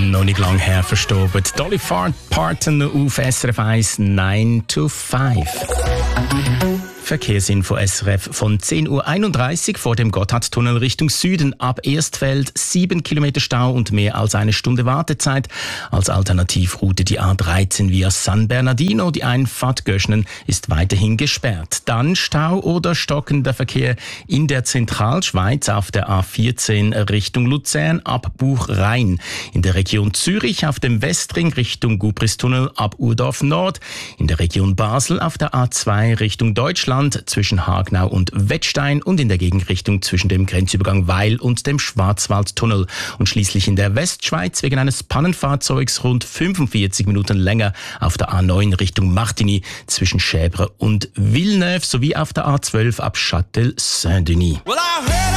Noch nicht lang her verstorben. Dolly Parton auf SRF 1 9 to 5. Verkehrsinfo SRF von 10.31 Uhr vor dem Gotthardtunnel Richtung Süden ab Erstfeld 7 Kilometer Stau und mehr als eine Stunde Wartezeit. Als Alternativroute die A13 via San Bernardino. Die Einfahrt Göschnen ist weiterhin gesperrt. Dann Stau oder stockender Verkehr in der Zentralschweiz auf der A14 Richtung Luzern ab Buchrhein. In der Region Zürich auf dem Westring Richtung Gubristunnel ab Urdorf Nord. In der Region Basel auf der A2 Richtung Deutschland zwischen Hagnau und Wettstein und in der Gegenrichtung zwischen dem Grenzübergang Weil und dem Schwarzwaldtunnel. Und schließlich in der Westschweiz wegen eines Pannenfahrzeugs rund 45 Minuten länger auf der A9 Richtung Martigny zwischen Schäbre und Villeneuve sowie auf der A12 ab Châtel-Saint-Denis.